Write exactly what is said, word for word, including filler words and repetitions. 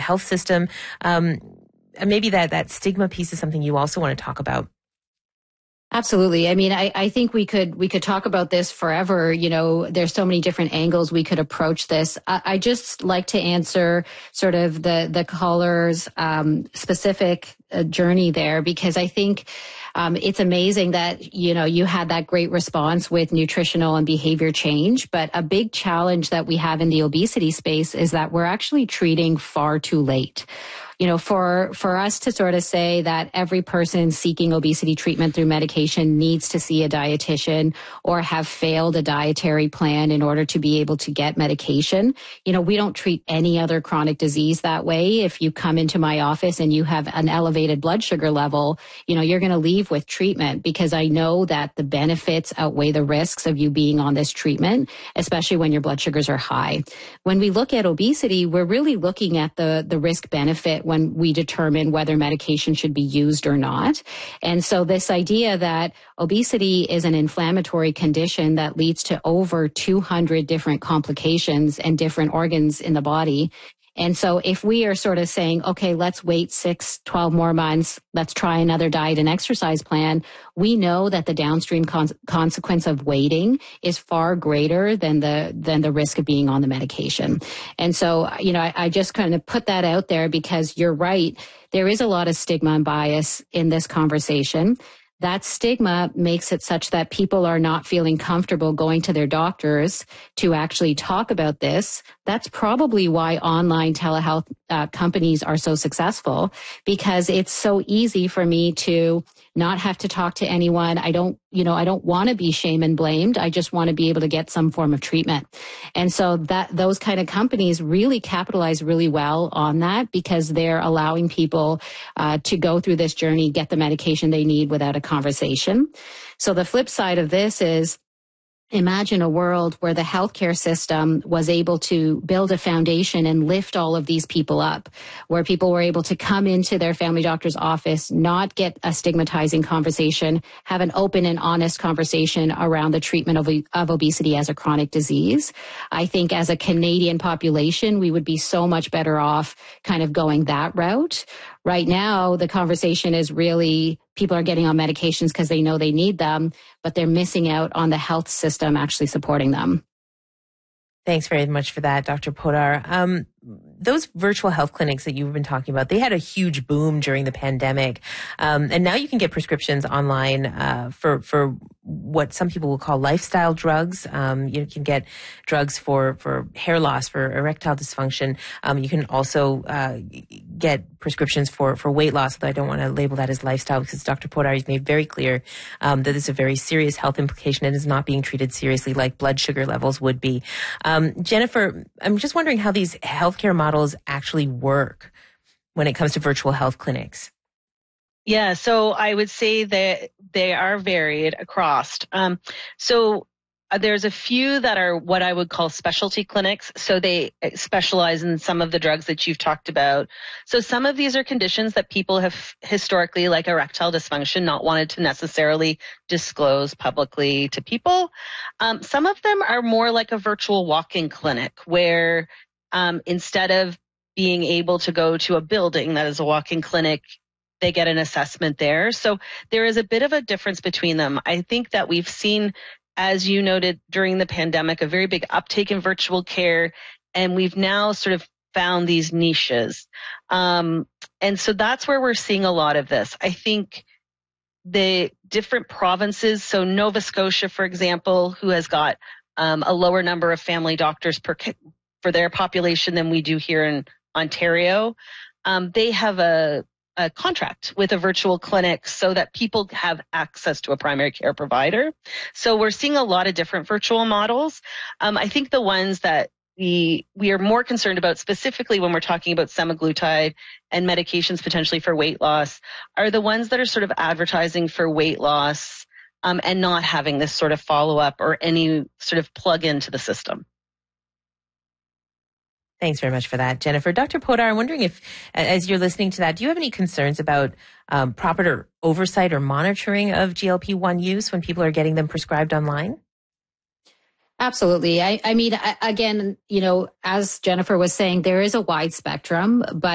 health system. Um, maybe that, that stigma piece is something you also want to talk about. Absolutely. I mean, I, I think we could we could talk about this forever. You know, there's so many different angles we could approach this. I, I just like to answer sort of the the caller's um, specific uh, journey there, because I think um, it's amazing that, you know, you had that great response with nutritional and behavior change. But a big challenge that we have in the obesity space is that we're actually treating far too late. You know, for, for us to sort of say that every person seeking obesity treatment through medication needs to see a dietitian or have failed a dietary plan in order to be able to get medication. You know, we don't treat any other chronic disease that way. If you come into my office and you have an elevated blood sugar level, you know, you're going to leave with treatment, because I know that the benefits outweigh the risks of you being on this treatment, especially when your blood sugars are high. When we look at obesity, we're really looking at the, the risk benefit when we determine whether medication should be used or not. And so this idea that obesity is an inflammatory condition that leads to over two hundred different complications and different organs in the body. And so if we are sort of saying, okay, let's wait six, twelve more months, let's try another diet and exercise plan, we know that the downstream con- consequence of waiting is far greater than the, than the risk of being on the medication. And so, you know, I, I just kind of put that out there because you're right. There is a lot of stigma and bias in this conversation. That stigma makes it such that people are not feeling comfortable going to their doctors to actually talk about this. That's probably why online telehealth uh, companies are so successful, because it's so easy for me to not have to talk to anyone. I don't, you know, I don't want to be shamed and blamed. I just want to be able to get some form of treatment. And so that those kind of companies really capitalize really well on that, because they're allowing people uh, to go through this journey, get the medication they need without a conversation. So the flip side of this is, imagine a world where the healthcare system was able to build a foundation and lift all of these people up, where people were able to come into their family doctor's office, not get a stigmatizing conversation, have an open and honest conversation around the treatment of, of obesity as a chronic disease. I think as a Canadian population, we would be so much better off kind of going that route. Right now, the conversation is really people are getting on medications because they know they need them, but they're missing out on the health system actually supporting them. Thanks very much for that, Doctor Poddar. Um, those virtual health clinics that you've been talking about, they had a huge boom during the pandemic. Um, and now you can get prescriptions online uh, for, for what some people will call lifestyle drugs. Um, you can get drugs for, for hair loss, for erectile dysfunction. Um, you can also uh, get prescriptions for, for weight loss, although I don't want to label that as lifestyle, because Doctor Poddar has made very clear um, that this is a very serious health implication and is not being treated seriously like blood sugar levels would be. Um, Jennifer, I'm just wondering how these healthcare models actually work when it comes to virtual health clinics. Yeah, so I would say that they are varied across. Um, so uh, there's a few that are what I would call specialty clinics. So they specialize in some of the drugs that you've talked about. So some of these are conditions that people have historically, like erectile dysfunction, not wanted to necessarily disclose publicly to people. Um, some of them are more like a virtual walk-in clinic where um, instead of being able to go to a building that is a walk-in clinic, they get an assessment there. So there is a bit of a difference between them. I think that we've seen, as you noted during the pandemic, a very big uptake in virtual care, and we've now sort of found these niches. Um, and so that's where we're seeing a lot of this. I think the different provinces, so Nova Scotia, for example, who has got um, a lower number of family doctors per for their population than we do here in Ontario, um, they have a a contract with a virtual clinic so that people have access to a primary care provider. So we're seeing a lot of different virtual models. Um, I think the ones that we we are more concerned about, specifically when we're talking about semaglutide and medications potentially for weight loss, are the ones that are sort of advertising for weight loss um, and not having this sort of follow-up or any sort of plug into the system. Thanks very much for that, Jennifer. Doctor Poddar, I'm wondering if, as you're listening to that, do you have any concerns about um, proper oversight or monitoring of G L P one use when people are getting them prescribed online? Absolutely. I, I mean, I, again, you know, as Jennifer was saying, there is a wide spectrum, but